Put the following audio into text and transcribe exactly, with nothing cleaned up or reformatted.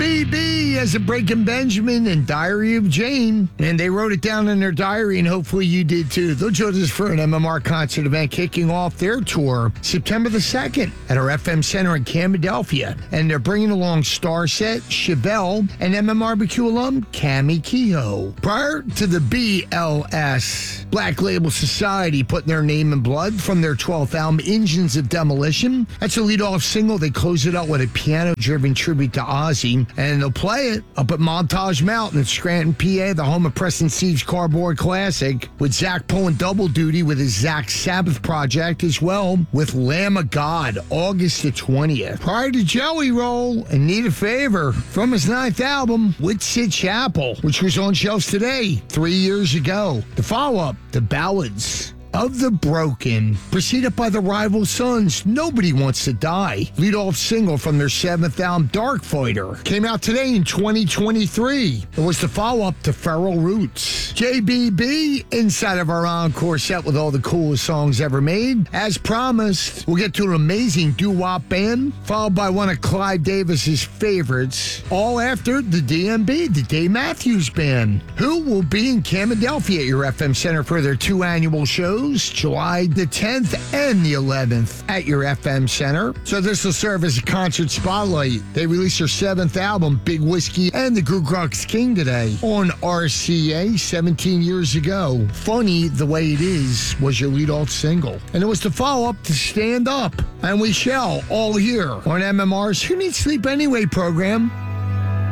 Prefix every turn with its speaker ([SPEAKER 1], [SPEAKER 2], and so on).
[SPEAKER 1] B B as a Breaking Benjamin and Diary of Jane. And they wrote it down in their diary, and hopefully you did too. They'll join us for an M M R concert event kicking off their tour September the second at our F M Center in Camden. And they're bringing along Starset, Chevelle, and M M R B Q alum Cami Kehoe. Prior to the B L S, Black Label Society putting their name in blood from their twelfth album, Engines of Demolition. That's a lead-off single. They close it out with a piano-driven tribute to Ozzy, and they'll play it up at Montage Mountain in Scranton, P A, the home of Preston Steve's Cardboard Classic, with Zach pulling double duty with his Zach Sabbath project, as well with Lamb of God, August the twentieth. Prior to Joey Roll and Need a Favor from his ninth album, with Sid Chapel, which was on shelves today, three years ago. The follow-up, The Ballads of the Broken, preceded by the Rival Sons, Nobody Wants to Die. Lead-off single from their seventh album, Dark Fighter, came out today in twenty twenty-three. It was the follow-up to Feral Roots. J B B, inside of our encore set with all the coolest songs ever made. As promised, we'll get to an amazing doo-wop band, followed by one of Clive Davis's favorites, all after the D M B, the Dave Matthews Band, who will be in Camden at your F M Center for their two annual shows, July the tenth and the eleventh at your F M Center. So this will serve as a concert spotlight. They released their seventh album, Big Whiskey and the Goo Grux King, today on R C A seventeen years ago. Funny the Way It Is was your lead-off single. And it was the follow-up to Stand Up. And we shall all here on M M R's Who Needs Sleep Anyway program.